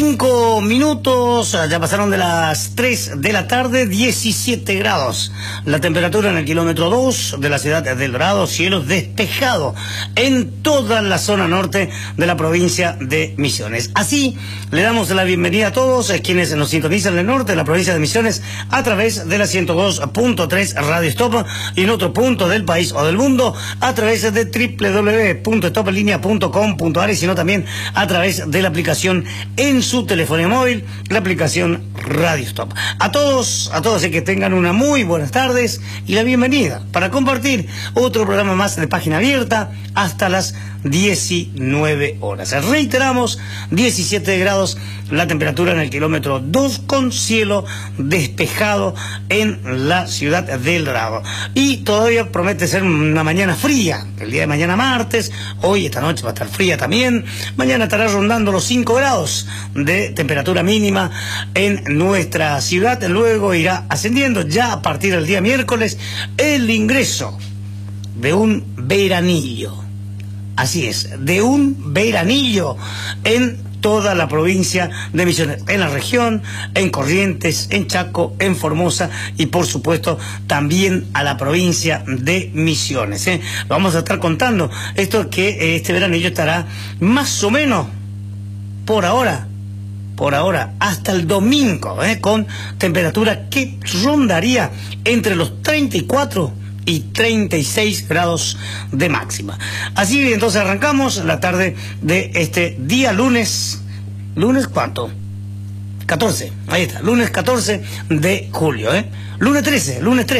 5 minutos, ya pasaron de las 3 de la tarde, 17 grados. La temperatura en el kilómetro 2 de la ciudad de El Dorado, cielo despejado en toda la zona norte de la provincia de Misiones. Así, le damos la bienvenida a todos quienes nos sintonizan en el norte de la provincia de Misiones a través de la 102.3 Radio Stop y en otro punto del país o del mundo a través de www.stopenlinea.com.ar y sino también a través de la aplicación en su teléfono móvil, la aplicación Radio Stop. A todos que tengan una muy buenas tardes y la bienvenida para compartir otro programa más de Página Abierta hasta las 19 horas. Reiteramos, 17 grados la temperatura en el kilómetro 2 con cielo despejado en la ciudad de El Dorado. Y todavía promete ser una mañana fría, el día de mañana martes, hoy esta noche va a estar fría también, mañana estará rondando los 5 grados de temperatura mínima en nuestra ciudad, luego irá ascendiendo ya a partir del día miércoles el ingreso de un veranillo. Así es, de un veranillo en toda la provincia de Misiones, en la región, en Corrientes, en Chaco, en Formosa y por supuesto también a la provincia de Misiones. Lo vamos a estar contando, esto que este veranillo estará más o menos por ahora hasta el domingo, con temperatura que rondaría entre los 34 y 36 grados de máxima. Así entonces arrancamos la tarde de este día lunes. ¿Lunes cuánto? 14, ahí está, lunes 14 de julio, lunes 13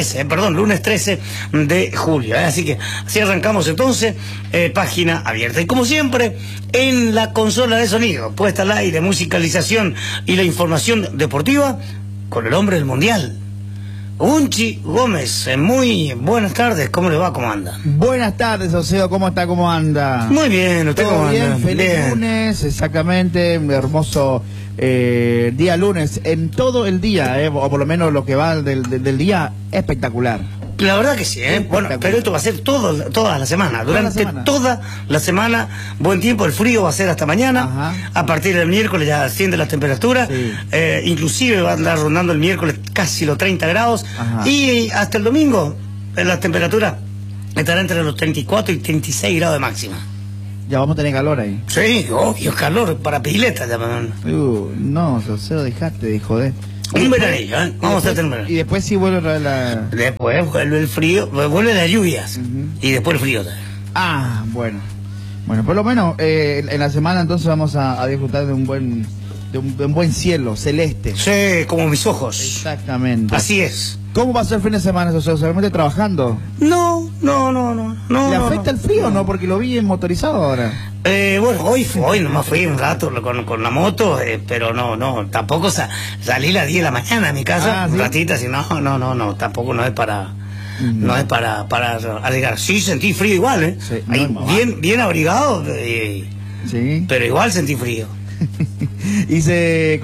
de julio, así que así arrancamos entonces Página Abierta. Y como siempre, en la consola de sonido, puesta al aire, musicalización y la información deportiva, con el hombre del mundial, Unchi Gómez. Muy buenas tardes, ¿cómo le va? ¿Cómo anda? Buenas tardes, Oceo, ¿cómo está? ¿Cómo anda? Muy bien, ¿usted cómo bien? anda? Feliz Bien. lunes, exactamente, un hermoso día lunes, en todo el día, o por lo menos lo que va del día, espectacular. La verdad que sí, bueno, pero esto va a ser toda la semana, durante toda la semana, buen tiempo, el frío va a ser hasta mañana. Ajá. A partir del miércoles ya asciende la temperatura, sí. Inclusive va a andar rondando el miércoles casi los 30 grados. Ajá. Y hasta el domingo la temperatura estará entre los 34 y 36 grados de máxima. Ya vamos a tener calor ahí. Sí, obvio, calor para pileta. No, Oceo, dejate de joder. Un veranillo, vamos a tener. Y después sí vuelve Después vuelve el frío, vuelven las lluvias, y después el frío. Ah, bueno, por lo menos en la semana entonces vamos a disfrutar de un buen cielo celeste. Sí, como mis ojos. Exactamente. Así es. ¿Cómo va a ser el fin de semana, Oceo? ¿Solamente trabajando? No. ¿Le afecta el frío o no? Porque lo vi en motorizado ahora. Bueno, hoy nomás fui un rato con la moto, pero no, tampoco salí a las 10 de la mañana a mi casa, ¿sí? un ratito, así, no, tampoco no es para... No es para arriesgar. Sí, sentí frío igual, Sí, ahí, bien abrigado, sí. Pero igual sentí frío. ¿Y ¿se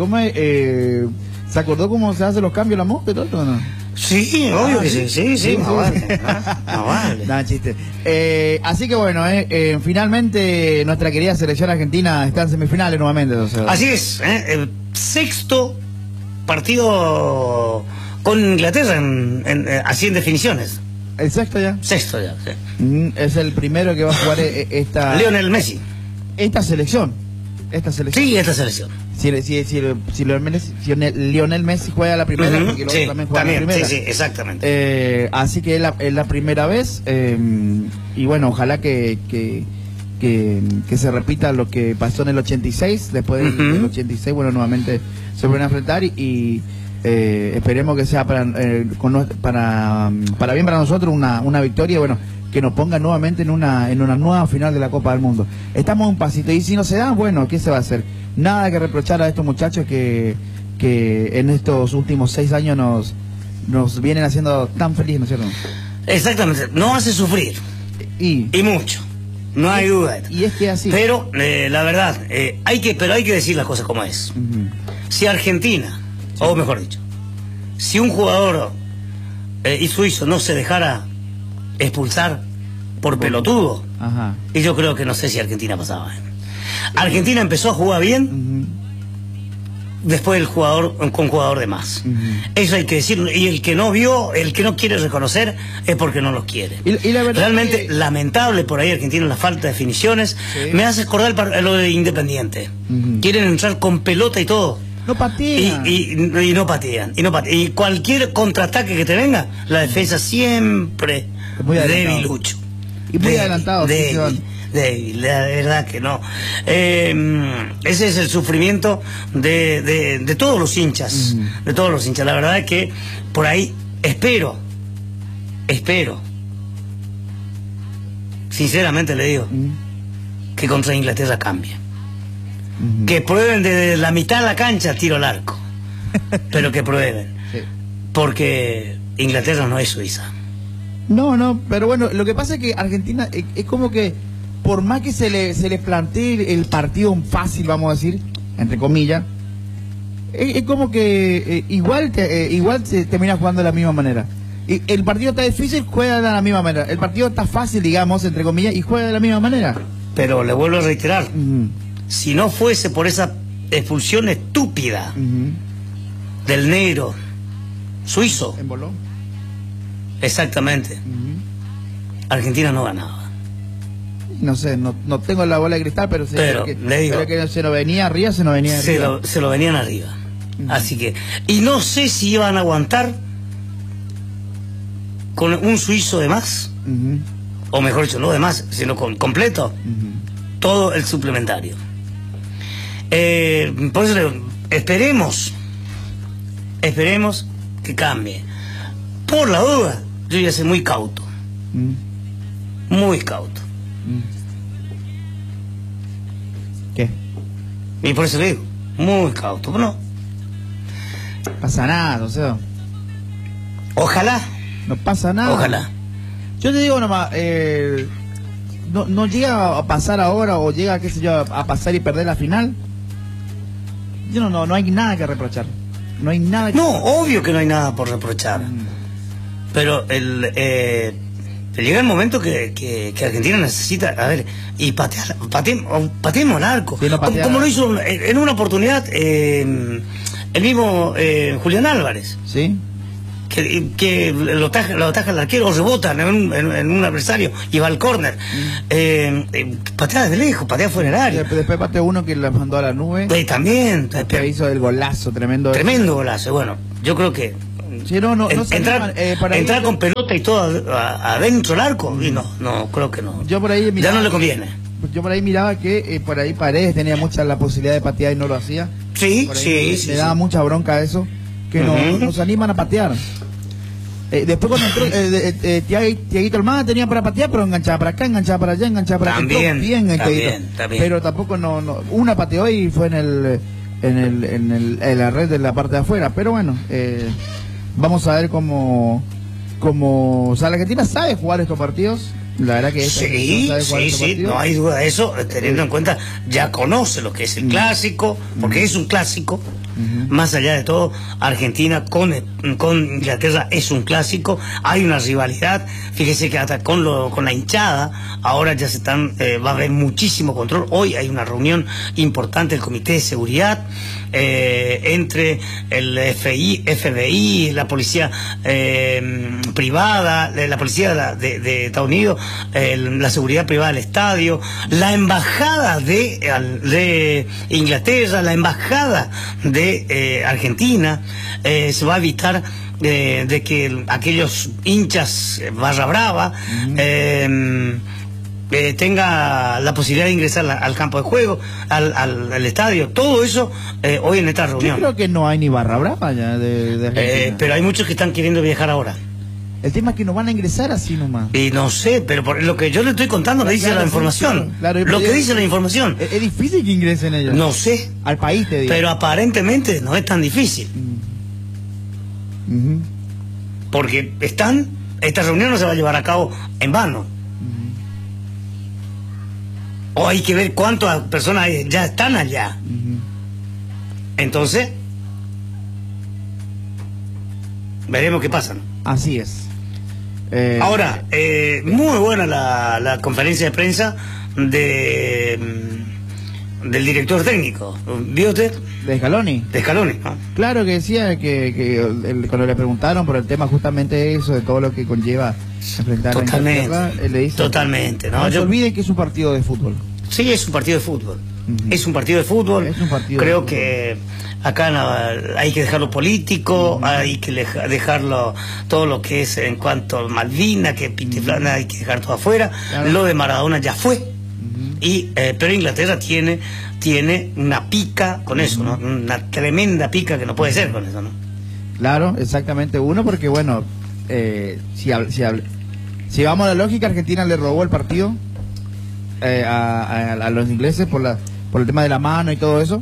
acordó cómo se hacen los cambios en la moto y todo esto o no? Sí, obvio que sí, no vale. No, chiste. Así que bueno, finalmente nuestra querida selección argentina está en semifinales nuevamente. Así es, el sexto partido con Inglaterra, así en definiciones. ¿El sexto ya? Sexto ya, sí. Es el primero que va a jugar esta... Lionel Messi. Esta selección. Sí, esta selección. Si Lionel Messi juega la primera, porque luego también juega la primera. Sí, exactamente. Así que es la primera vez, y bueno, ojalá que se repita lo que pasó en el 86, después del 86, bueno, nuevamente se vuelven a enfrentar y esperemos que sea para bien para nosotros una victoria, bueno, que nos ponga nuevamente en una nueva final de la Copa del Mundo. Estamos un pasito, y si no se da, bueno, ¿qué se va a hacer? Nada que reprochar a estos muchachos que en estos últimos 6 años nos vienen haciendo tan felices, ¿no es cierto? Exactamente, nos hace sufrir. Y mucho, no hay duda. Y es que así. Pero la verdad, hay que decir las cosas como es. Si Argentina, o mejor dicho, si un jugador y suizo no se dejara expulsar por pelotudo, y yo creo que no sé si Argentina pasaba. Argentina empezó a jugar bien después el jugador con jugador de más. Eso hay que decirlo. Y el que no vio, el que no quiere reconocer, es porque no los quiere. Y la verdad realmente lamentable por ahí Argentina la falta de definiciones. Sí. Me hace acordar lo de Independiente. Quieren entrar con pelota y todo. No patean. Y no patean. Y cualquier contraataque que te venga, la defensa siempre debilucho. Y muy adelantado. Débil, la verdad que no. Ese es el sufrimiento de todos los hinchas, de todos los hinchas. La verdad es que por ahí espero, sinceramente le digo, que contra Inglaterra cambie. Que prueben desde la mitad de la cancha tiro al arco, pero que prueben, porque Inglaterra no es Suiza. No, pero bueno, lo que pasa es que Argentina es como que por más que se le plantee el partido fácil, vamos a decir, entre comillas, es como que igual se termina jugando de la misma manera. Y el partido está difícil, juega de la misma manera. El partido está fácil, digamos, entre comillas, y juega de la misma manera. Pero le vuelvo a reiterar, si no fuese por esa expulsión estúpida del negro suizo, en Bolón, exactamente, Argentina no ganaba. No sé, no tengo la bola de cristal, pero le digo, que se nos venía arriba, se lo venían arriba. Así que, y no sé si iban a aguantar con un suizo de más, o mejor dicho, no de más, sino con completo, todo el suplementario. Por eso le digo, esperemos que cambie. Por la duda, yo ya soy muy cauto. Muy cauto. ¿Qué? Y por eso le digo, muy cauto, ¿no? Pasa nada, o sea. Ojalá. No pasa nada. Ojalá. Yo te digo nomás, no llega a pasar ahora o llega, qué sé yo, a pasar y perder la final. Yo no hay nada que reprochar. No hay nada que obvio que no hay nada por reprochar. Pero llega el momento que Argentina necesita, a ver, y pateemos al arco. Sí, como lo hizo en una oportunidad el mismo Julián Álvarez. Sí. Que lo ataja el arquero o rebota en un adversario y va al córner. Patea desde lejos, patea fuera del área. Después pateó uno que la mandó a la nube. También. Hizo el golazo, tremendo. Tremendo golazo. Bueno, yo creo que sí, entrar con pelota y todo adentro del arco, y no, creo que no. Yo por ahí ya no le conviene. Yo por ahí miraba que por ahí Paredes tenía mucha la posibilidad de patear y no lo hacía. Sí. Me daba mucha bronca eso, que nos animan a patear. Después cuando entró Tiaguito Almada tenía para patear, pero enganchaba para acá, enganchaba para allá, enganchaba para acá. También. Pero tampoco una pateó y fue en la red de la parte de afuera. Pero bueno, vamos a ver cómo o sea, la Argentina sabe jugar estos partidos. La verdad que sí, no hay duda de eso, teniendo en cuenta, ya conoce lo que es el clásico, porque es un clásico. Más allá de todo, Argentina con Inglaterra es un clásico, hay una rivalidad. Fíjese que hasta con la hinchada ahora ya va a haber muchísimo control. Hoy hay una reunión importante del Comité de Seguridad entre el FBI, la policía privada, la policía de Estados Unidos, la seguridad privada del estadio, la embajada de Inglaterra, la embajada de Argentina. Se va a evitar de que aquellos hinchas barra brava tenga la posibilidad de ingresar al campo de juego, al estadio. Todo eso hoy en esta reunión. Yo creo que no hay ni barra brava ya de Argentina. Pero hay muchos que están queriendo viajar ahora. El tema es que no van a ingresar así nomás. Y no sé, pero por lo que yo le estoy contando, le dice la información. Claro, lo que dice la información. Es difícil que ingresen ellos. No sé. Al país, te digo. Pero aparentemente no es tan difícil. Porque esta reunión no se va a llevar a cabo en vano. O hay que ver cuántas personas ya están allá. Entonces, veremos qué pasa, ¿no? Así es. Ahora, muy buena la conferencia de prensa de del director técnico. ¿Vio usted? ¿De Scaloni? De Scaloni, ¿no? Claro que decía cuando le preguntaron por el tema justamente eso, de todo lo que conlleva enfrentar Totalmente. a Inglaterra, él le dice, Totalmente, ¿no? no se olvide que es un partido de fútbol. Sí, es un partido de fútbol. Es un partido de fútbol. Es un partido Creo de fútbol. que acá hay que dejarlo político, hay que dejarlo todo lo que es en cuanto a Malvinas, que Pitiflana, hay que dejar todo afuera. Claro. Lo de Maradona ya fue. Pero Inglaterra tiene una pica con eso, ¿no? Una tremenda pica que no puede ser con eso, ¿no? Claro, exactamente. Uno, porque bueno, si vamos a la lógica, Argentina le robó el partido a los ingleses por el tema de la mano y todo eso.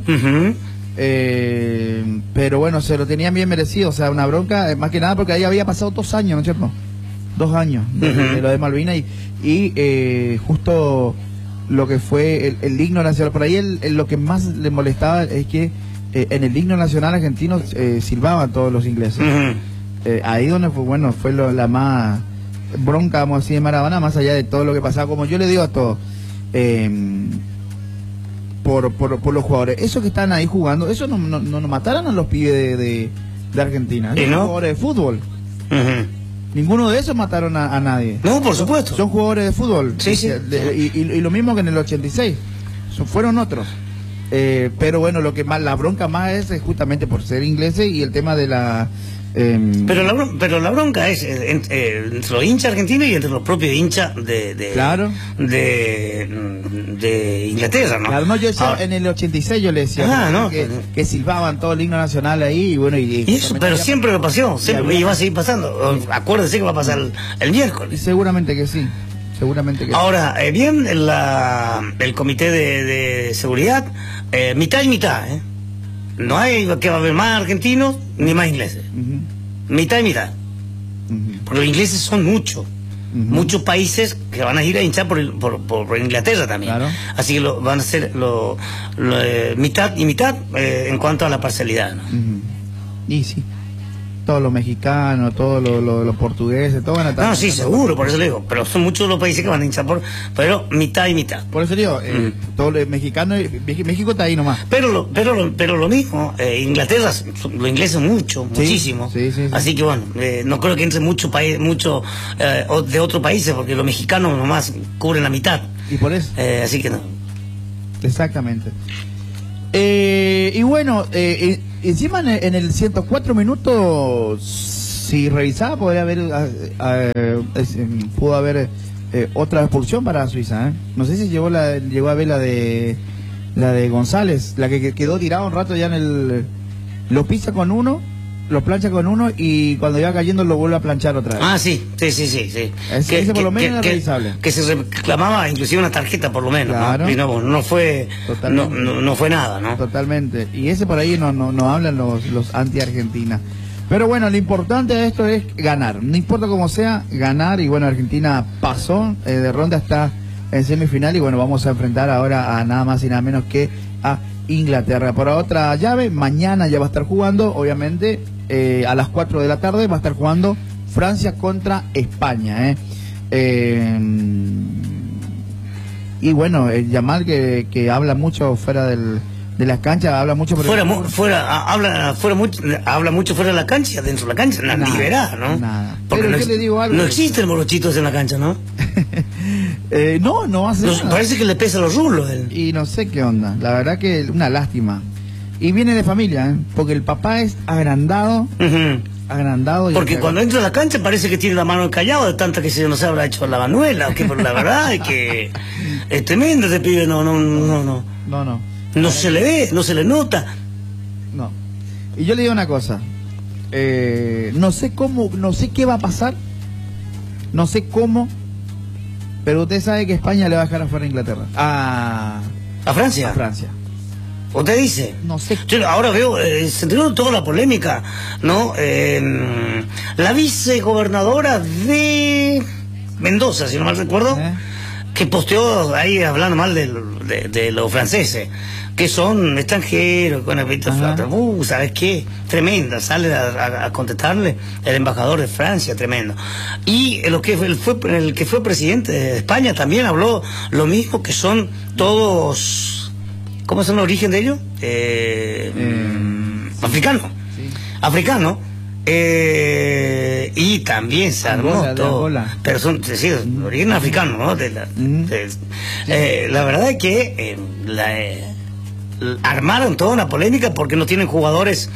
Pero bueno, se lo tenían bien merecido, o sea, una bronca, más que nada porque ahí había pasado 2 años, ¿no es cierto? 2 años de lo de Malvinas y justo lo que fue el himno nacional. Por ahí lo que más le molestaba es que en el himno nacional argentino silbaban todos los ingleses. Ahí donde fue la más bronca, vamos a decir, de Maradona, más allá de todo lo que pasaba, como yo le digo a todos, por los jugadores, esos que están ahí jugando, eso no mataron a los pibes de Argentina, son ¿no? jugadores de fútbol. Ninguno de esos mataron a nadie. No, por supuesto. Son jugadores de fútbol. Sí, sí. Y lo mismo que en el 86. Fueron otros. Pero bueno, lo que más, la bronca más es justamente por ser ingleses y el tema de la... Pero la bronca es entre los hinchas argentinos y entre los propios hinchas Claro. de Inglaterra, ¿no? Claro, no, yo decía, en el 86 yo le decía ¿no? que silbaban todo el himno nacional ahí y bueno... Y eso, pero siempre lo pasó, y va a seguir pasando. Acuérdese que va a pasar el miércoles. Seguramente que sí. Seguramente que Ahora, bien, el comité de seguridad, mitad y mitad, ¿eh? No hay que va a haber más argentinos ni más ingleses. Mitad y mitad. Porque los ingleses son muchos. Muchos países que van a ir a hinchar por Inglaterra también. Claro. Así que van a ser mitad y mitad en cuanto a la parcialidad, ¿no? Y sí. Todos los mexicanos, todos los portugueses, todos van a estar... No, sí, seguro, por eso le digo. Pero son muchos los países que van a hinchar pero mitad y mitad. Por eso digo, todos los mexicanos, México está ahí nomás. Pero lo mismo, Inglaterra, los ingleses muchísimo. Sí. Así que bueno, no creo que entre mucho de otros países, porque los mexicanos nomás cubren la mitad. Y por eso. Así que no. Exactamente. Y bueno, encima en el 104 minutos, si revisaba, podría pudo haber otra expulsión para Suiza. No sé si llegó a ver la de González, la que quedó tirado un rato ya lo pisa con uno, lo plancha con uno y cuando iba cayendo lo vuelve a planchar otra vez. Ah, sí. Ese por lo menos era revisable. Que se reclamaba inclusive una tarjeta por lo menos, claro. ¿no? Y no fue nada, ¿no? Totalmente. Y ese por ahí no hablan los anti-Argentina. Pero bueno, lo importante de esto es ganar. No importa cómo sea, ganar. Y bueno, Argentina pasó de ronda hasta en semifinal. Y bueno, vamos a enfrentar ahora a nada más y nada menos que a Inglaterra. Por otra llave, mañana ya va a estar jugando, obviamente, a las 4 de la tarde va a estar jugando Francia contra España. Y bueno, Yamal que habla mucho fuera de las canchas, habla mucho habla mucho fuera de la cancha, dentro de la cancha, liberada, ¿no? Nada. Porque pero yo le digo algo. No existen morochitos en la cancha, ¿no? No hace nada. Parece que le pesa los rulos. Y no sé qué onda, la verdad que una lástima. Y viene de familia, porque el papá es agrandado. Agrandado. Porque cuando entra a la cancha parece que tiene la mano callada de tanta que se nos habrá hecho la manuela, que por la verdad es que es tremendo ese pibe, no se le ve, no se le nota. No. Y yo le digo una cosa, no sé qué va a pasar, no sé cómo, pero usted sabe que España le va a dejar afuera a Inglaterra. ¿A Francia? A Francia. ¿Usted dice? No sé. Yo ahora veo, se enteró toda la polémica, ¿no? La vicegobernadora de Mendoza, si no mal recuerdo, que posteó ahí hablando mal de los franceses, que son extranjeros, con el ¿sabes qué? Tremenda, sale a contestarle el embajador de Francia, tremendo. Y el que fue presidente de España también habló lo mismo, que son todos ¿cómo es el origen de ellos? Africano. Sí. Africano. Y también se armó Angola, todo. Pero son, sí, de origen africano, ¿no? La verdad es que armaron toda una polémica porque no tienen jugadores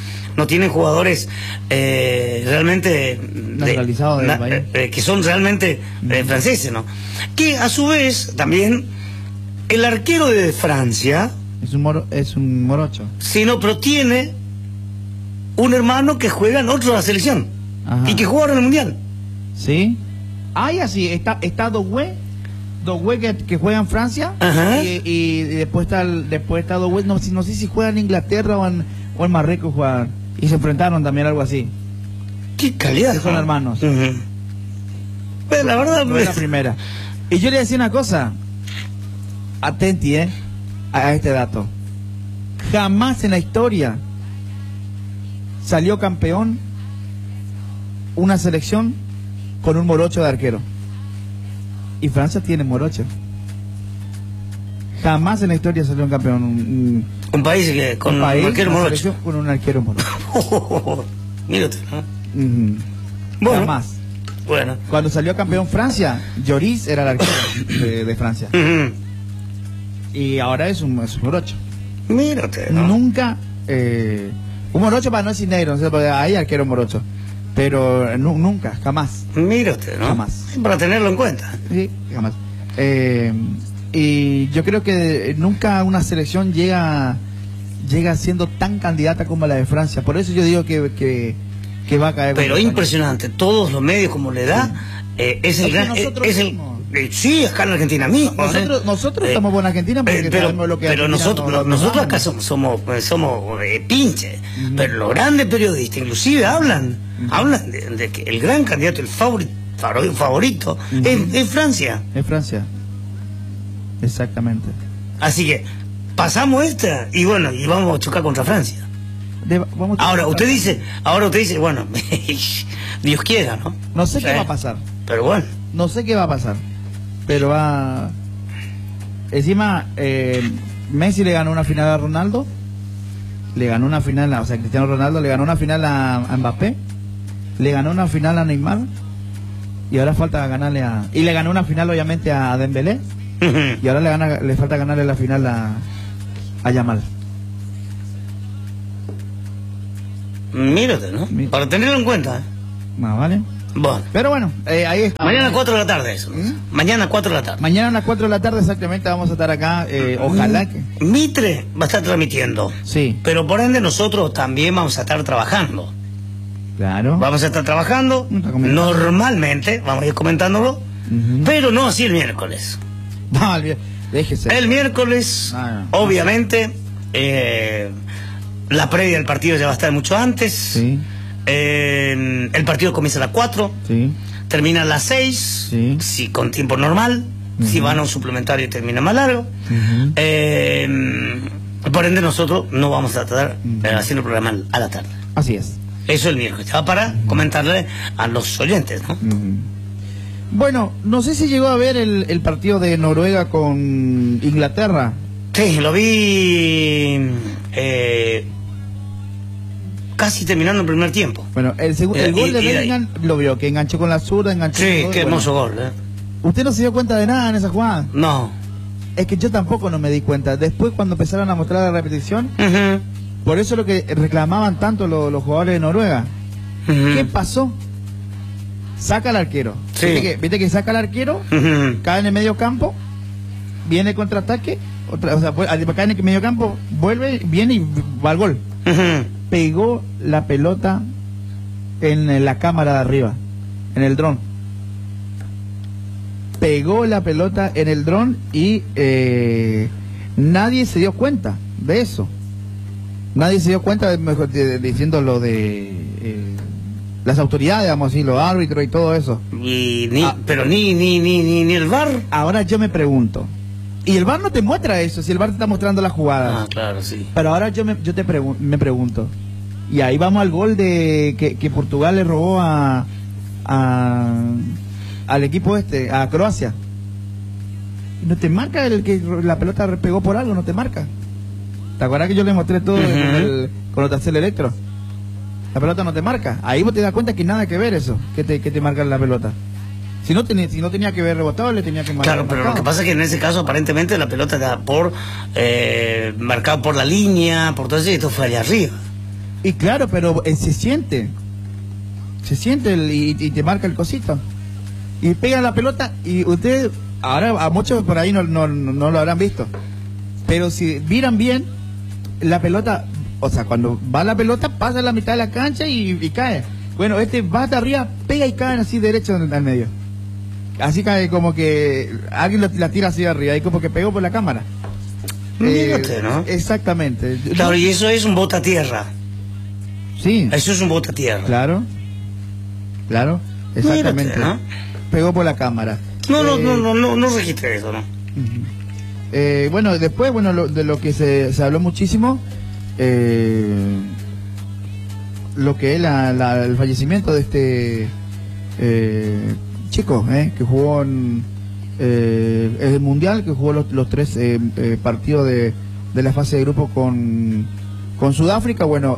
realmente naturalizados del país, que son realmente franceses, ¿no? Que a su vez también el arquero de Francia es un morocho. sí, no, pero tiene un hermano que juega en otra selección. Ajá. Y que juega en el mundial. Sí. Ah, ya sí, está Doué que juega en Francia. Ajá. Y después está Doué, no sé si juega en Inglaterra o en Marruecos juegan. Y se enfrentaron también, algo así. Qué calidad. Que son hermanos. Pues la verdad no es la primera. Y yo le decía una cosa. Atenti, a este dato. Jamás en la historia salió campeón una selección con un morocho de arquero. Y Francia tiene morocho. Jamás en la historia salió un campeón. Un país que con un arquero morocho. Con un arquero morocho. Mírate, ¿no? Bueno, jamás. Bueno. Cuando salió campeón Francia, Lloris era el arquero de Francia. Y ahora es un morocho. Mírate, ¿no? Nunca. Un morocho para no decir negro, no sé, porque hay arquero morocho. Pero nunca, jamás. Mire usted, ¿no? Jamás. Para tenerlo en cuenta. Sí, jamás. Y yo creo que nunca una selección llega siendo tan candidata como la de Francia. Por eso yo digo que va a caer. Pero impresionante, todos los medios como le da, es el gran... sí, acá en Argentina mismo. Nosotros estamos en Argentina porque sabemos lo que pero nosotros acá somos pinches. Pero los grandes periodistas inclusive hablan de que el gran candidato, el favorito es Francia. Es Francia. Exactamente. Así que pasamos esta y bueno, y vamos a chocar contra Francia. Ahora usted dice, bueno, Dios quiera, ¿no? No sé qué va a pasar. Pero bueno. No sé qué va a pasar. Pero va... Encima, Messi le ganó una final a Ronaldo. Le ganó una final, o sea, Cristiano Ronaldo le ganó una final a Mbappé. Le ganó una final a Neymar. Y ahora falta ganarle a... Y le ganó una final, obviamente, a Dembélé. Y ahora le falta ganarle la final a Yamal. Mírate, ¿no? Para tenerlo en cuenta. No, vale. Bueno. Pero bueno, ahí está. Mañana a 4 de la tarde eso. Mañana a 4 de la tarde. Mañana a las 4 de la tarde exactamente vamos a estar acá. Ojalá que... Mitre va a estar transmitiendo. Sí. Pero por ende nosotros también vamos a estar trabajando. Claro. Vamos a estar trabajando. Normalmente, vamos a ir comentándolo. Pero no así el miércoles. No, déjese. El miércoles, obviamente, la previa del partido ya va a estar mucho antes. Sí. El partido comienza a las 4, sí. Termina a las 6, sí. Si con tiempo normal, si van a un suplementario termina más largo. Por ende nosotros no vamos a estar haciendo el programa a la tarde. Así es. Eso el miércoles, para comentarle a los oyentes, ¿no? Bueno, no sé si llegó a ver el partido de Noruega con Inglaterra. Sí, lo vi casi terminando el primer tiempo. Bueno, el gol de Bellingham lo vio, que enganchó con la zurda, enganchó. Sí, qué hermoso gol, ¿Usted no se dio cuenta de nada en esa jugada? No. Es que yo tampoco no me di cuenta. Después cuando empezaron a mostrar la repetición, por eso es lo que reclamaban tanto los jugadores de Noruega. ¿Qué pasó? Saca al arquero. Sí. ¿Viste que saca al arquero? Cae en el medio campo, viene el contraataque, cae en el medio campo, vuelve, viene y va al gol. Pegó la pelota en la cámara de arriba, en el dron. Pegó la pelota en el dron y nadie se dio cuenta de eso. Nadie se dio cuenta, diciendo lo de las autoridades, vamos a decir, los árbitros y todo eso. Pero ni el VAR. Ahora yo me pregunto, y el VAR no te muestra eso, si el VAR te está mostrando la jugada. Ah, claro, sí. Pero ahora me pregunto, y ahí vamos al gol de que Portugal le robó al equipo a Croacia. ¿No te marca el que la pelota pegó por algo? ¿No te marca? ¿Te acuerdas que yo le mostré todo con los Tarcel Electro? La pelota no te marca. Ahí vos te das cuenta que nada que ver eso, que te marca la pelota. Si no tenía que ver rebotado, le tenía que marcar. Claro, pero lo que pasa es que en ese caso aparentemente la pelota era marcado por la línea, por todo eso, y esto fue allá arriba. Y claro, pero se siente y te marca el cosito. Y pega la pelota y ustedes, ahora a muchos por ahí no lo habrán visto. Pero si miran bien, la pelota, o sea, cuando va la pelota, pasa la mitad de la cancha y cae. Bueno, va hasta arriba, pega y cae así derecho al medio. Así cae como que alguien la tira así arriba, y como que pegó por la cámara. Mírate, ¿no? Exactamente. Claro, y eso es un botatierra. Sí. Eso es un botatierra. Claro, exactamente. Mírate, ¿no? Pegó por la cámara. No registré eso, ¿no? Bueno, después, de lo que se habló muchísimo, lo que es el fallecimiento de este chico, que jugó en el Mundial, que jugó los 3 partidos de la fase de grupo con Sudáfrica. Bueno,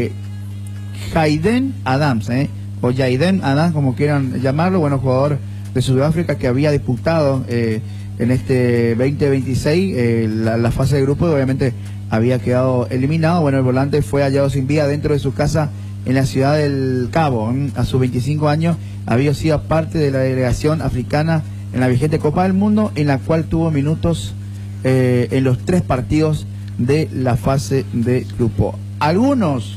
Jaden Adams, o Jaden Adams, como quieran llamarlo, bueno, jugador de Sudáfrica que había disputado en este 2026 la fase de grupo, y obviamente había quedado eliminado. Bueno, el volante fue hallado sin vida dentro de su casa en la ciudad del Cabo. A sus 25 años había sido parte de la delegación africana en la vigente Copa del Mundo, en la cual tuvo minutos en los 3 partidos de la fase de grupo. Algunos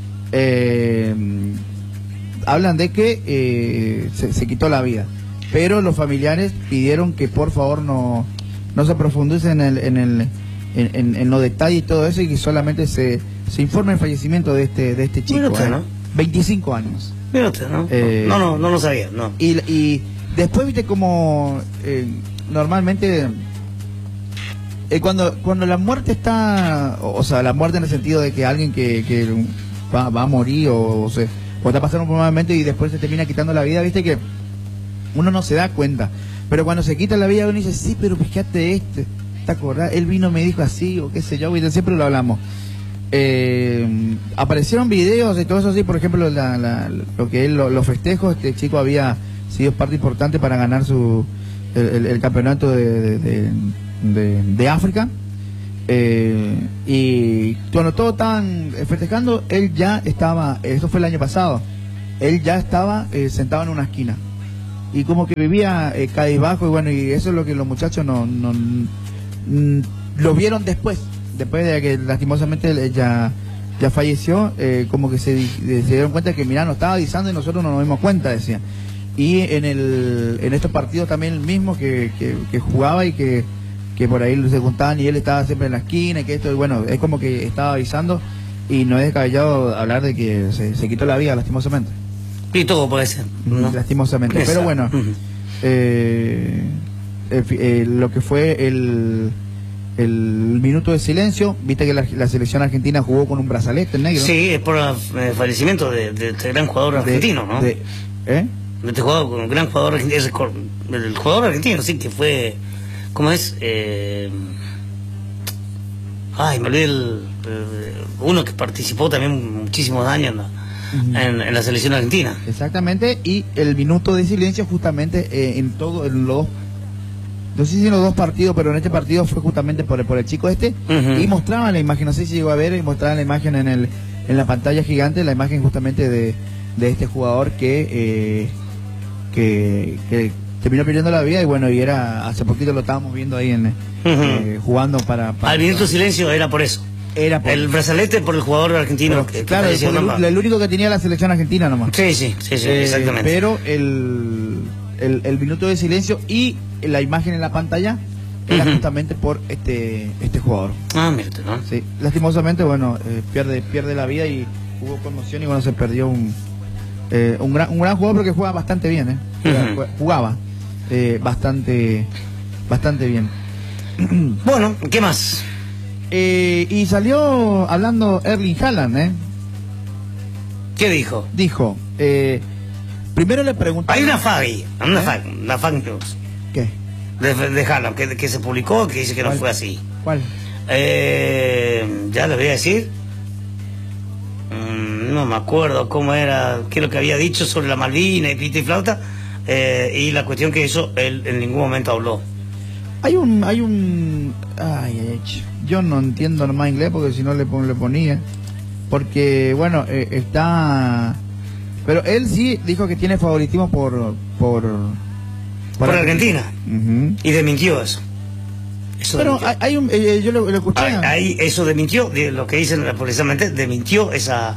hablan de que se quitó la vida, pero los familiares pidieron que por favor no se profundice en los detalles y todo eso, y que solamente se informe el fallecimiento de este chico. Mírate, ¿no? 25 años. Mírate, ¿no? No lo sabía, no. Y después, viste, como normalmente cuando la muerte está, o sea, la muerte en el sentido de que alguien que va a morir o está pasando por un momento y después se termina quitando la vida, viste que uno no se da cuenta, pero cuando se quita la vida uno dice, sí, pero fíjate ¿te acordás? Él vino, me dijo así, o qué sé yo, ¿viste? Siempre lo hablamos. Aparecieron videos y todo eso así, por ejemplo, lo que es los festejos. Este chico había sido parte importante para ganar el campeonato de África, y cuando todos estaban festejando, él ya estaba, eso fue el año pasado, él ya estaba sentado en una esquina y como que vivía cabizbajo, y bueno, y eso es lo que los muchachos lo vieron después de que lastimosamente él ya falleció, como que se dieron cuenta que mirá, nos estaba avisando y nosotros no nos dimos cuenta, decían. Y en estos partidos también el mismo que jugaba, y que por ahí se juntaban y él estaba siempre en la esquina, y que esto, y bueno, es como que estaba avisando, y no es descabellado hablar de que se quitó la vida lastimosamente. Y todo puede ser, ¿no? Lastimosamente. Pero bueno, lo que fue el minuto de silencio, viste que la selección argentina jugó con un brazalete negro. Sí, es por el fallecimiento de este gran jugador argentino, ¿no? De este jugador, un gran jugador argentino, el jugador argentino, sí, que fue, ¿cómo es? Me olvidé uno que participó también muchísimos años en la selección argentina. Exactamente, y el minuto de silencio justamente en los, no sé si en los 2 partidos, pero en este partido fue justamente por el chico y mostraban la imagen, no sé si llegó a ver, y mostraban la imagen en la pantalla gigante, la imagen justamente de este jugador que terminó perdiendo la vida, y bueno, y era, hace poquito lo estábamos viendo ahí jugando para el minuto de silencio era por eso. El brazalete por el jugador argentino. Pero, claro, el único que tenía la selección argentina nomás. Sí, exactamente. Pero el minuto de silencio y la imagen en la pantalla era justamente por este jugador. Mírate, ¿no? Sí, lastimosamente, bueno, pierde la vida, y hubo conmoción, y bueno, se perdió un gran jugador, porque juega bastante bien, jugaba bastante bien. Bueno, ¿qué más? Y salió hablando Erling Haaland, ¿Qué dijo? Dijo, primero le preguntaron... Hay una fake news. ¿Qué? De Haaland, que se publicó, que dice que no fue así. ¿Cuál? Ya les voy a decir. No me acuerdo cómo era, qué es lo que había dicho sobre la Malvina y pita y flauta, y la cuestión que eso él en ningún momento habló. Yo no entiendo nomás inglés porque si no le ponía. Porque, bueno, está... Pero él sí dijo que tiene favoritismo por Argentina. Y desmintió eso. Pero hay un... yo lo escuché. Ahí eso desmintió, lo que dicen precisamente, desmintió esa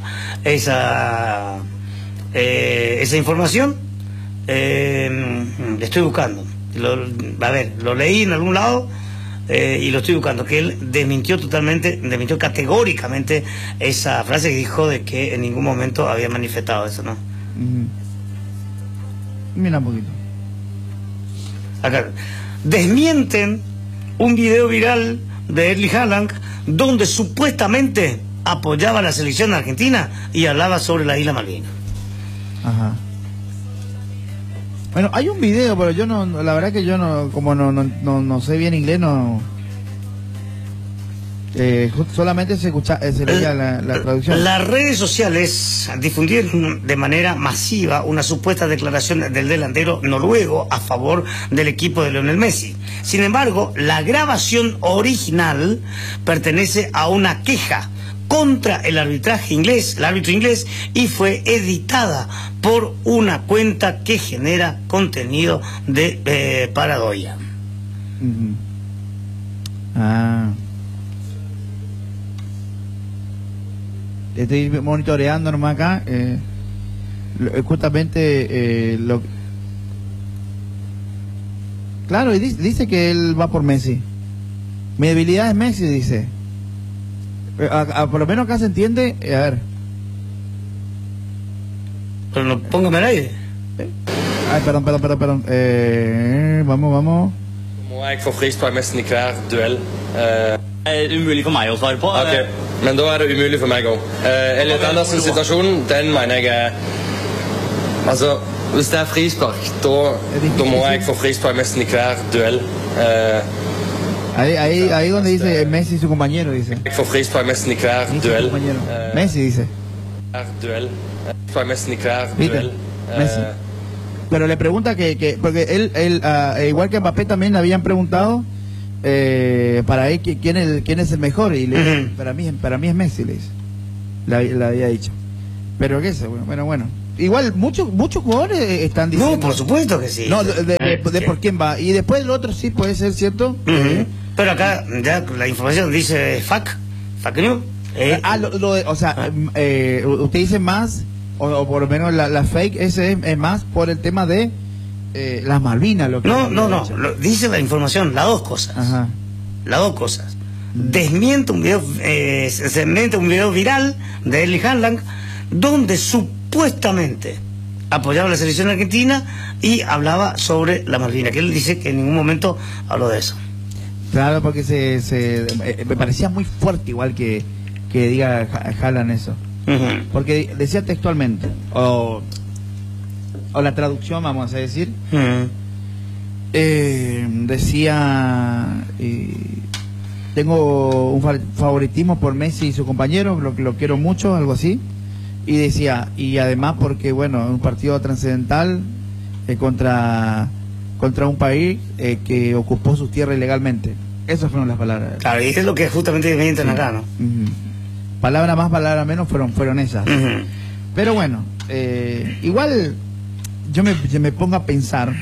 información. Estoy buscando. A ver, lo leí en algún lado y lo estoy buscando, que él desmintió categóricamente esa frase que dijo de que en ningún momento había manifestado eso, ¿no? Mira un poquito. Acá. Desmienten un video viral de Erling Haaland donde supuestamente apoyaba a la selección argentina y hablaba sobre la isla Malvinas. Ajá. Bueno, hay un video, pero yo no, la verdad que yo no, como no sé bien inglés, no. Solamente se leía la traducción. Las redes sociales difundieron de manera masiva una supuesta declaración del delantero noruego a favor del equipo de Lionel Messi. Sin embargo, la grabación original pertenece a una queja contra el árbitro inglés, y fue editada por una cuenta que genera contenido de paradoia. Estoy monitoreando nomás acá, justamente claro, y dice que él va por Messi. Mi debilidad es Messi, dice. Por lo menos acá se entiende, a ver. Pero no, póngame al aire. Perdón. Vamos. Må jeg få frispark nesten i hver duell. Umulig for meg å svare på. Ok, men da det umulig for meg også. Elliot Andersens situasjon, den mener jeg altså, hvis det frispark, da må jeg få frispark nesten i hver duell. Ahí donde dice Messi y su compañero, dice. For frispark nesten i hver duell. Messi dice. Duell. Frispark nesten i hver duell. Messi. Pero le pregunta porque él igual que Mbappé también le habían preguntado para él quién es el mejor, y le dice, para mí es Messi, le dice. Le había dicho. Pero qué sé, bueno. Igual muchos jugadores están diciendo. No, por supuesto que sí. No, de por quién va. Y después el otro sí puede ser cierto. Pero acá ya la información dice fake news. O sea, usted dice más, o por lo menos la fake, ese es más por el tema de las Malvinas. No, dice la información, las dos cosas. Ajá. Las dos cosas. Desmiente un video viral de Erling Haaland donde supuestamente apoyaba a la selección argentina y hablaba sobre la Malvina, que él dice que en ningún momento habló de eso. Claro, porque me parecía muy fuerte igual que diga Haaland eso. Porque decía textualmente, o la traducción, vamos a decir, decía, tengo un favoritismo por Messi y su compañero, lo quiero mucho, algo así. Y decía, y además porque, bueno, un partido trascendental contra un país que ocupó sus tierras ilegalmente. Esas fueron las palabras. Claro, y es lo que justamente mienten acá, ¿no? Palabra más, palabra menos fueron esas. Pero bueno, igual yo me pongo a pensar,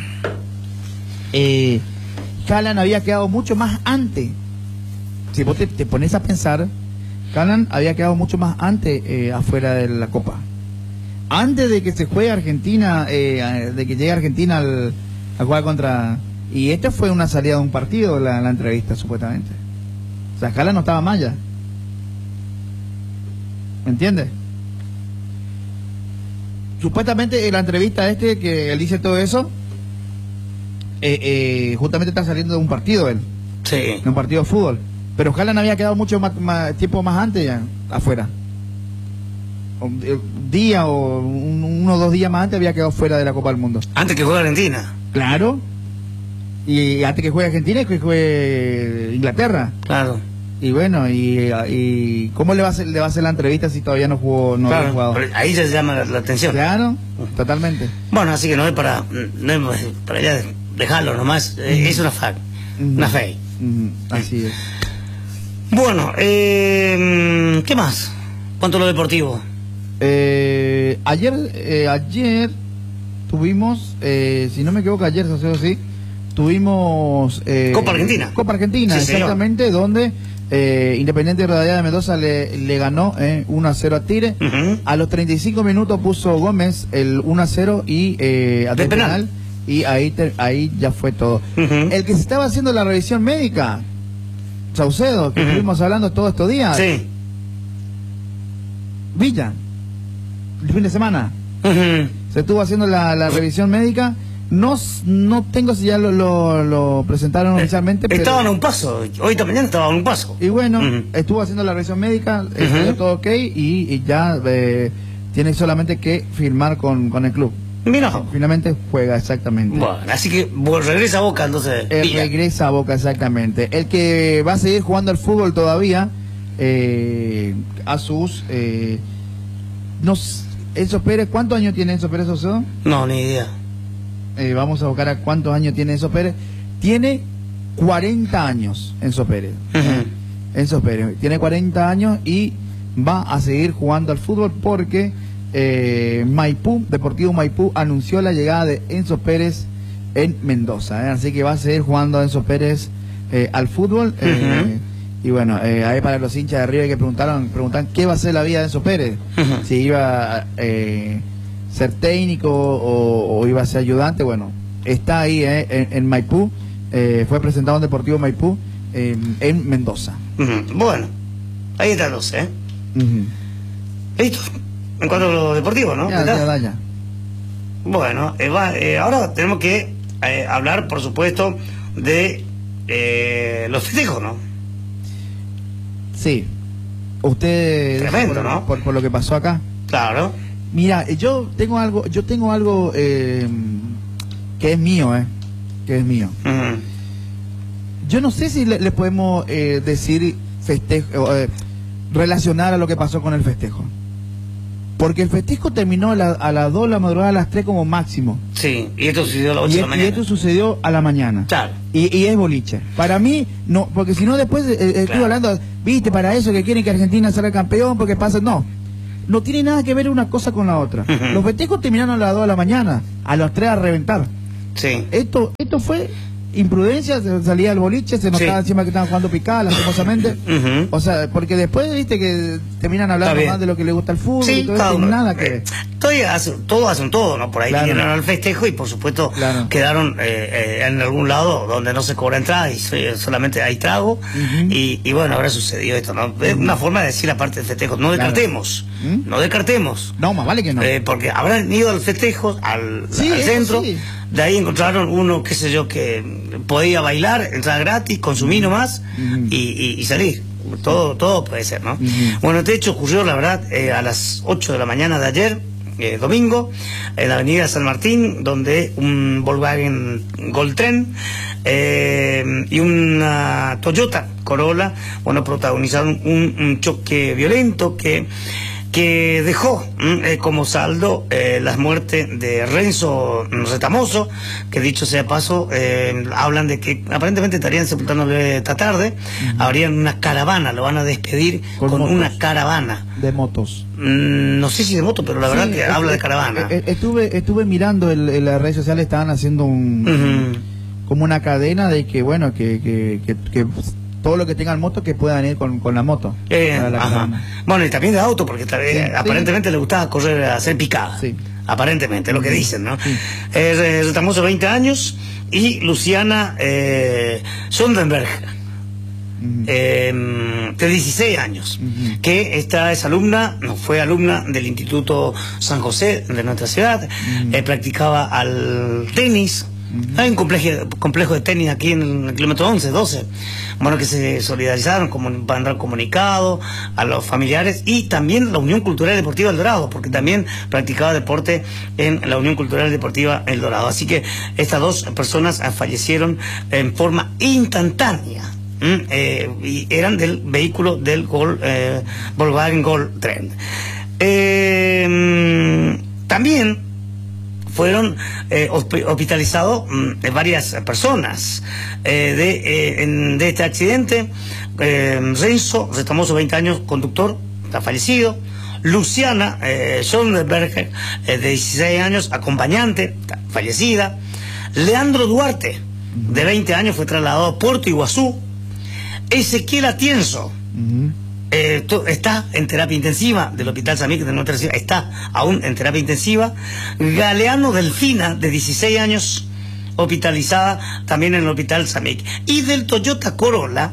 Haaland había quedado mucho más antes. Si vos te pones a pensar, Haaland había quedado mucho más antes afuera de la Copa. Antes de que se juegue Argentina, de que llegue Argentina a jugar contra... Y esta fue una salida de un partido, la entrevista, supuestamente. O sea, Haaland no estaba mal ya. ¿Me entiendes? Supuestamente en la entrevista que él dice todo eso, justamente está saliendo de un partido él. Sí. De un partido de fútbol. Pero Haaland había quedado mucho más tiempo más antes ya, afuera. Un día o 1 o 2 días más antes había quedado fuera de la Copa del Mundo. Antes que juegue Argentina. Claro. Y antes que juegue Argentina y que juegue Inglaterra. Claro. Y bueno, y ¿cómo le va a hacer la entrevista si todavía no jugó, no claro, ha jugado? Ahí ya se llama la atención. Claro, totalmente. Bueno, así que no es para ya dejarlo nomás, es una fe. Una fe. Así es. Bueno, ¿qué más? ¿Cuánto lo deportivo? Ayer tuvimos, si no me equivoco, ayer, sí, tuvimos Copa Argentina. Copa Argentina, sí, exactamente, señor. Donde Independiente Rivadavia de Mendoza le ganó 1-0 a Tigre. A los 35 minutos puso Gómez el 1-0 y a de penal. Y ahí ya fue todo. El que se estaba haciendo la revisión médica, Saucedo, que estuvimos hablando todos estos días. Sí. Villa, el fin de semana. Se estuvo haciendo la revisión médica. No tengo si ya lo presentaron oficialmente. Estaban a un paso. Hoy esta mañana estaban a un paso. Y bueno, estuvo haciendo la revisión médica, estuvo todo ok y ya tiene solamente que firmar con el club. Mira. Finalmente juega, exactamente. Bueno, así que regresa a Boca, entonces. Regresa a Boca, exactamente. El que va a seguir jugando al fútbol todavía, a sus... Enzo Pérez, ¿cuántos años tiene Enzo Pérez, Saucedo? No, ni idea. Vamos a buscar a cuántos años tiene Enzo Pérez. Tiene 40 años Enzo Pérez. Enzo Pérez tiene 40 años y va a seguir jugando al fútbol porque Deportivo Maipú anunció la llegada de Enzo Pérez en Mendoza. Así que va a seguir jugando Enzo Pérez al fútbol. Y bueno, ahí para los hinchas de River que preguntan qué va a ser la vida de Enzo Pérez. Si iba a ser técnico o iba a ser ayudante. Bueno, está ahí en Maipú. Fue presentado en Deportivo Maipú en Mendoza. Bueno, ahí están los, listo. En cuanto a lo deportivo, ¿no? Ya. Bueno, ahora tenemos que hablar, por supuesto, de los festejos, ¿no? Sí. Usted... Tremendo, ¿no? Por lo que pasó acá. Claro. Mira, yo tengo algo que es mío, que es mío. Yo no sé si le podemos decir festejo, relacionar a lo que pasó con el festejo. Porque el festejo terminó a las 2 de la madrugada, a las 3 como máximo. Sí, y esto sucedió a las 8 de la mañana. Y esto sucedió a la mañana. Claro. Y es boliche. Para mí, no, porque si no después estuve hablando, viste, para eso que quieren que Argentina salga campeón, porque pasa, no tiene nada que ver una cosa con la otra. Los festejos terminaron a las 2 de la mañana, a las 3 a reventar. Sí. Esto fue imprudencia, se salía el boliche, se notaba encima que estaban jugando picada, lastimosamente. O sea, porque después, viste, que terminan hablando más de lo que le gusta el fútbol y todo eso, nada que ver. Todos hacen todo, ¿no? Por ahí vinieron al festejo y por supuesto quedaron en algún lado donde no se cobra entrada y solamente hay trago. Y bueno, ahora sucedió esto, ¿no? Es una forma de decir aparte del festejo. No descartemos. No descartemos. No, más vale que no. Porque habrán ido al festejo, al centro. De ahí encontraron uno, qué sé yo, que podía bailar, entrar gratis, consumir nomás y salir. Todo puede ser, ¿no? Bueno, este hecho ocurrió, la verdad, a las 8 de la mañana de ayer, domingo, en la avenida San Martín, donde un Volkswagen Goltren y una Toyota Corolla, bueno, protagonizaron un choque violento que dejó como saldo las muertes de Renzo Retamoso, que dicho sea paso, hablan de que aparentemente estarían sepultándole esta tarde. Habrían una caravana, lo van a despedir con una caravana. De motos. No sé si de moto, pero la verdad que habla de caravana. Estuve mirando en las redes sociales, estaban haciendo como una cadena de que, bueno, que todo lo que tengan moto que puedan ir con la moto. Bueno, y también de auto, porque aparentemente le gustaba correr a hacer picada. Aparentemente, lo que dicen, ¿no? Retamoso, 20 años, y Luciana Sondenberg, de 16 años, que esta es fue alumna del Instituto San José de nuestra ciudad, practicaba al tenis. Hay un complejo de tenis aquí en el kilómetro 11, 12. Bueno, que se solidarizaron, mandaron comunicado a los familiares, y también la Unión Cultural y Deportiva El Dorado, porque también practicaba deporte en la Unión Cultural y Deportiva El Dorado. Así que estas dos personas fallecieron en forma instantánea. y eran del vehículo del Volkswagen Gol Trend. También fueron hospitalizados varias personas de este accidente. Renzo Retamoso, 20 años, conductor, está fallecido. Luciana Schoenberger, de 16 años, acompañante, está fallecida. Leandro Duarte, de 20 años, fue trasladado a Puerto Iguazú. Ezequiel Atienzo está en terapia intensiva del Hospital Samic de nuestra ciudad, está aún en terapia intensiva. Galeano Delfina, de 16 años, hospitalizada también en el Hospital Samic. Y del Toyota Corolla,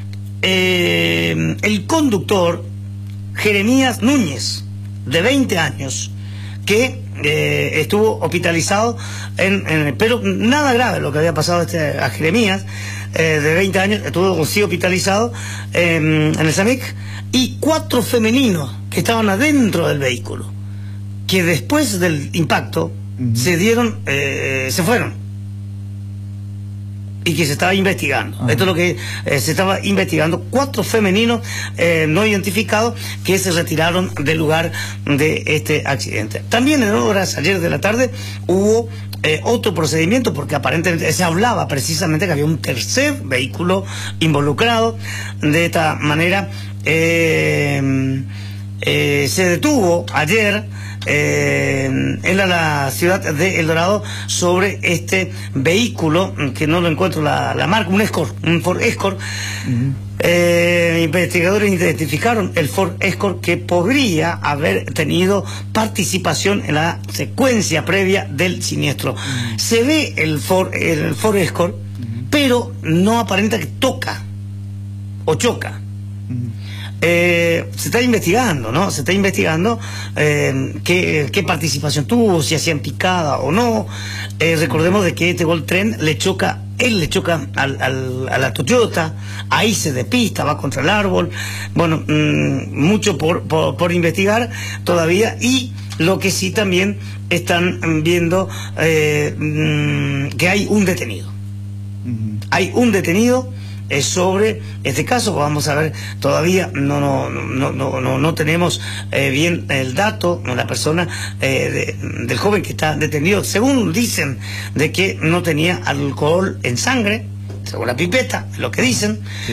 el conductor Jeremías Núñez, de 20 años, que estuvo hospitalizado, pero nada grave lo que había pasado a Jeremías, de 20 años, estuvo sí hospitalizado en el SAMIC, y 4 femeninos que estaban adentro del vehículo, que después del impacto se fueron, y que se estaba investigando. Esto es lo que se estaba investigando. 4 femeninos no identificados que se retiraron del lugar de este accidente. También en horas ayer de la tarde hubo otro procedimiento, porque aparentemente se hablaba precisamente que había un tercer vehículo involucrado. De esta manera se detuvo ayer en la ciudad de El Dorado sobre este vehículo, que no lo encuentro la marca, un Ford Escort. Investigadores identificaron el Ford Escort, que podría haber tenido participación en la secuencia previa del siniestro. Se ve el Ford Escort, pero no aparenta que toca o choca. Se está investigando, ¿no? Se está investigando qué participación tuvo, si hacían picada o no. Recordemos de que este Gol Trend él le choca a la Toyota, ahí se despista, va contra el árbol. Bueno, mucho por investigar todavía. Y lo que sí también están viendo, que hay un detenido. Hay un detenido sobre este caso. Vamos a ver, todavía no tenemos bien el dato, la persona del joven que está detenido. Según dicen, de que no tenía alcohol en sangre, según la pipeta, es lo que dicen. Sí.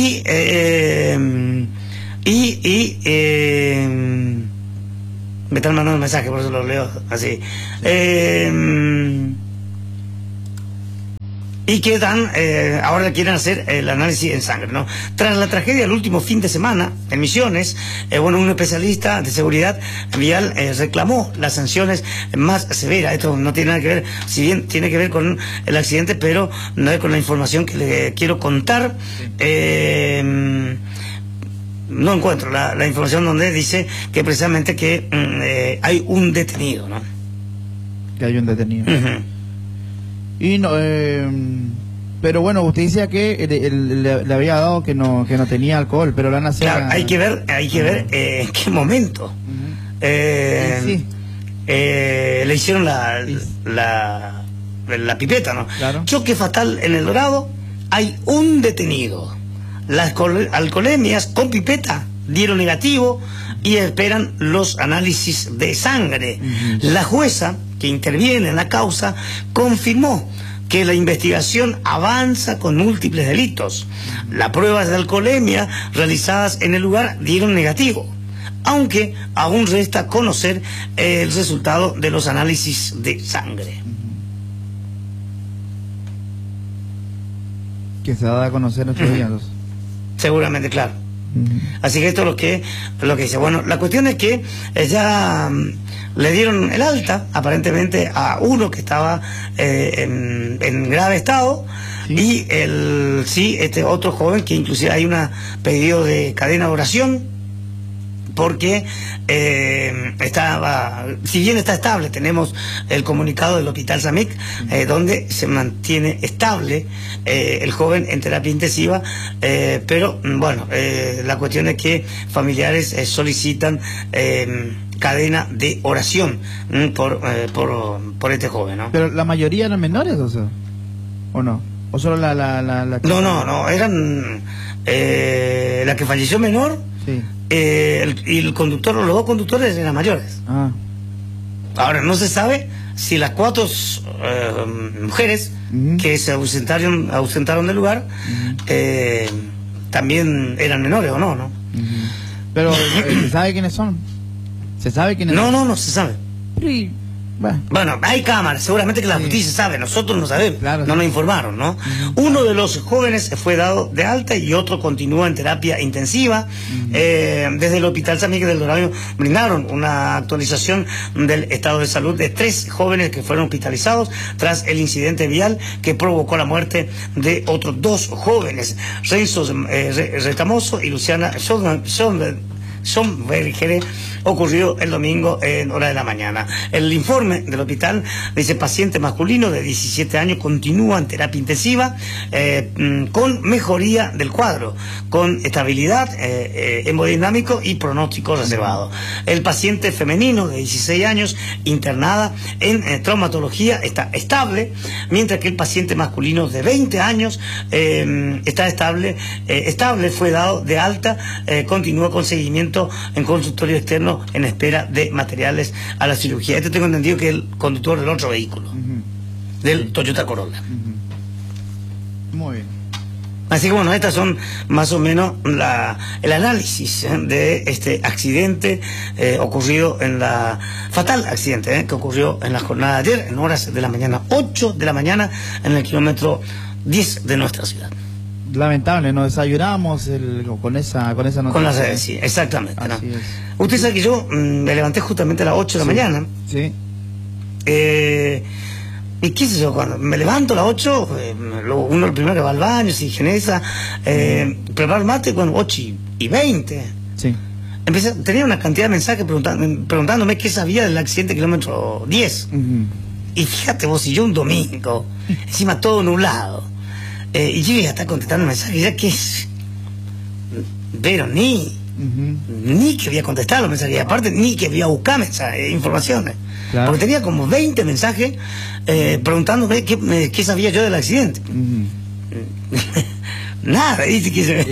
Me están mandando un mensaje, por eso lo leo así. Y que ahora quieren hacer el análisis en sangre, ¿no? Tras la tragedia del último fin de semana en Misiones, un especialista de seguridad vial reclamó las sanciones más severas. Esto no tiene nada que ver, si bien tiene que ver con el accidente, pero no es con la información que le quiero contar. No encuentro la información donde dice que precisamente que hay un detenido, ¿no? Que hay un detenido. Y no, pero bueno, usted decía que le había dado que no tenía alcohol, pero la nación... Claro, hay que ver en qué momento sí. Le hicieron la pipeta, ¿no? Claro. Choque fatal en El Dorado, hay un detenido. Las alcoholemias con pipeta dieron negativo y esperan los análisis de sangre. La jueza que interviene en la causa confirmó que la investigación avanza con múltiples delitos. Las pruebas de alcoholemia realizadas en el lugar dieron negativo, aunque aún resta conocer el resultado de los análisis de sangre. Que se va a conocer estos días. Seguramente, claro. Así que esto es lo que dice. Bueno, la cuestión es que ya le dieron el alta aparentemente a uno que estaba en grave estado. ¿Sí? Y este otro joven, que inclusive hay un pedido de cadena de oración, porque si bien está estable, tenemos el comunicado del Hospital Samic, donde se mantiene estable el joven en terapia intensiva, pero bueno, la cuestión es que familiares solicitan cadena de oración por este joven, ¿no? Pero la mayoría eran menores, ¿o no? ¿O solo la No, eran la que falleció menor, Sí. Y el conductor, los dos conductores eran mayores. Ah. Ahora, no se sabe si las 4 mujeres que se ausentaron del lugar también eran menores o no, ¿no? Pero, ¿se sabe quiénes son? ¿Se sabe quiénes son? No se sabe. Sí. Bueno, hay cámaras, seguramente que la justicia sabe, nosotros no sabemos, Claro, no nos informaron, ¿no? Uno de los jóvenes fue dado de alta y otro continúa en terapia intensiva. Desde el Hospital San Miguel del Dorado brindaron una actualización del estado de salud de 3 jóvenes que fueron hospitalizados tras el incidente vial que provocó la muerte de otros 2 jóvenes, Renzo Retamoso y Luciana Sombergere, ocurrió el domingo en hora de la mañana. El informe del hospital dice: paciente masculino de 17 años continúa en terapia intensiva con mejoría del cuadro, con estabilidad hemodinámico y pronóstico reservado. El paciente femenino de 16 años internada en traumatología está estable, mientras que el paciente masculino de 20 años está estable, fue dado de alta, continúa con seguimiento en consultorio externo en espera de materiales a la cirugía. Este tengo entendido que es el conductor del otro vehículo, del Toyota Corolla. Muy bien. Así que bueno, estas son más o menos el análisis de este accidente ocurrido fatal accidente que ocurrió en la jornada de ayer, en horas de la mañana, 8 de la mañana, en el kilómetro 10 de nuestra ciudad. Lamentable, nos desayunamos con esa noticia. Sí, exactamente. Así es. Usted sabe que yo me levanté justamente a las 8 de la mañana. Sí. Y qué sé yo, cuando me levanto a las 8, uno el primero que va al baño, se higieniza, prepara el mate, con 8:20. Sí. Tenía una cantidad de mensajes preguntándome qué sabía del accidente kilómetro 10. Y fíjate vos, si yo un domingo, encima todo nublado, y yo ya está contestando mensajes, ya que es, pero ni que voy a contestar los mensajes, y aparte ni que voy a buscar informaciones. Claro. Porque tenía como 20 mensajes preguntándome qué sabía yo del accidente. Nada, dice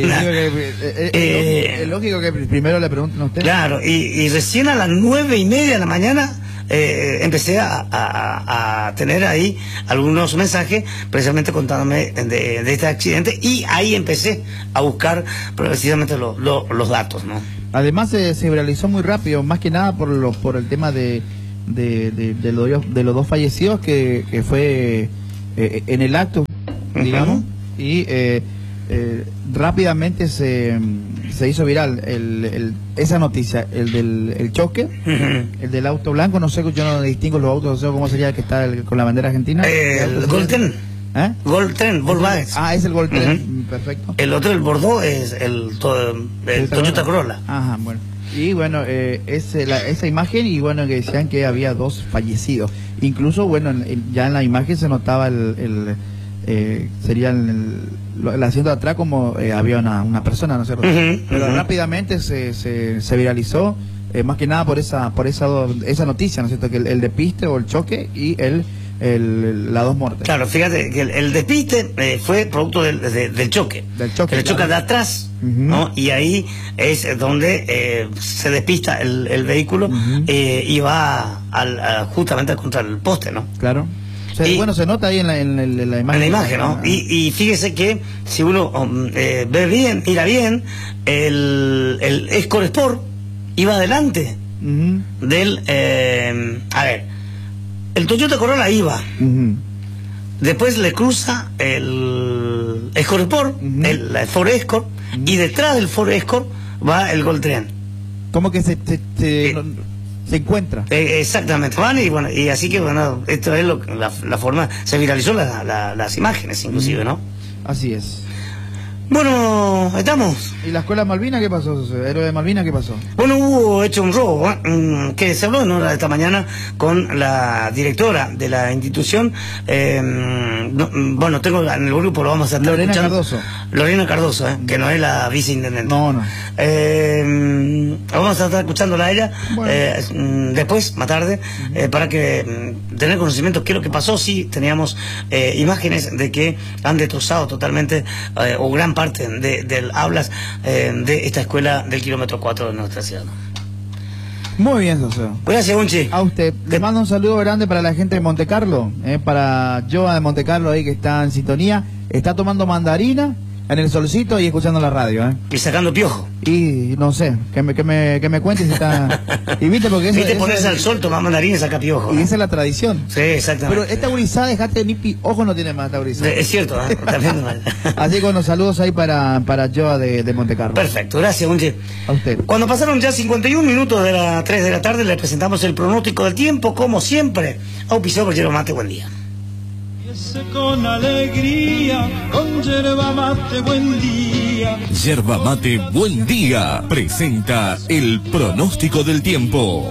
es lógico que primero le pregunten a usted. Claro, y recién a las 9:30 de la mañana empecé a tener ahí algunos mensajes precisamente contándome de este accidente, y ahí empecé a buscar precisamente los datos, ¿no? Además se viralizó muy rápido, más que nada por el tema de los 2 fallecidos que fue en el acto, digamos, y rápidamente se hizo viral esa noticia, el del choque, el del auto blanco, no sé, yo no distingo los autos, no sé cómo sería el que está con la bandera argentina. El Golden. Golden, Volkswagen. Es el Golden, perfecto. El otro, el Bordeaux, es el Toyota Corolla. Ajá, bueno. Y bueno, esa imagen, y bueno, que decían que había 2 fallecidos. Incluso, bueno, ya en la imagen se notaba sería el asiento de atrás como había una persona, ¿no es cierto? Pero rápidamente se viralizó, más que nada por esa noticia, ¿no es cierto? Que el despiste o el choque y las 2 muertes. Claro, fíjate que el despiste fue producto del choque. Del choque. El choque de atrás, ¿no? Y ahí es donde se despista el vehículo y va justamente contra el poste, ¿no? Claro. Bueno, se nota ahí en la imagen. En la imagen, ¿no? Y fíjese que si uno ve bien, mira bien, el Escort Sport iba adelante del... a ver, el Toyota Corolla iba. Después le cruza el Escort Sport, el Ford Escort, y detrás del Ford Escort va el Golden. ¿Cómo que se encuentra? Exactamente, van y así que bueno, esto es la forma, se viralizó las imágenes inclusive, ¿no? Así es. Bueno, estamos. ¿Y la escuela Malvina qué pasó? ¿Héroe de Malvina qué pasó? Bueno, hubo hecho un robo, que se habló en hora de esta mañana con la directora de la institución. Bueno, tengo en el grupo, lo vamos a estar Lorena escuchando. Cardoso. Lorena Cardoso, que no es la viceintendente. No. Vamos a estar escuchándola a ella después, más tarde, para que tener conocimiento qué es lo que pasó. Sí, teníamos imágenes de que han destrozado totalmente o gran parte del hablas de esta escuela del kilómetro 4 de nuestra ciudad. Muy bien, Socio. Gracias, Unchi. A usted. Le mando un saludo grande para la gente de Montecarlo, para Joa de Montecarlo ahí que está en sintonía. Está tomando mandarina en el solcito y escuchando la radio. Y sacando piojo. Y no sé, que me cuente si está... Y viste, porque viste ponerse al sol, tomar mandarina y sacar piojo. Y esa es la tradición. Sí, exactamente. Pero esta gurizada, dejate ni ojo no tiene más esta gurizada. Es cierto, también mal. Así que unos saludos ahí para Joa de Montecarlo. Perfecto, gracias, Unchi. A usted. Cuando pasaron ya 51 minutos de las 3 de la tarde, le presentamos el pronóstico del tiempo, como siempre, auspiciado por Yerba Mate. Buen día. Con alegría, con Yerba Mate, buen día. Yerba Mate, buen día. Presenta el pronóstico del tiempo.